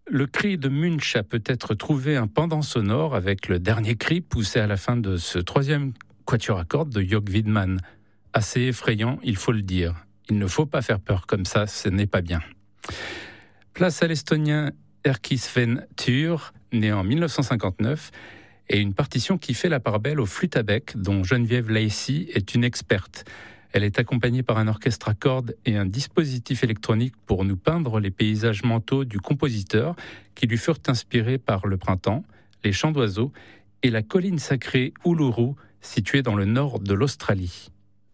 Le cri de Munch a peut-être trouvé un pendant sonore avec le dernier cri poussé à la fin de ce troisième quatuor à cordes de Jörg Widmann. Assez effrayant, il faut le dire. Il ne faut pas faire peur comme ça, ce n'est pas bien. Place à l'Estonien Erkki Sven Thür, né en 1959, et une partition qui fait la part belle aux flûtes à bec, dont Geneviève Lacey est une experte. Elle est accompagnée par un orchestre à cordes et un dispositif électronique pour nous peindre les paysages mentaux du compositeur qui lui furent inspirés par le printemps, les chants d'oiseaux et la colline sacrée Uluru, située dans le nord de l'Australie.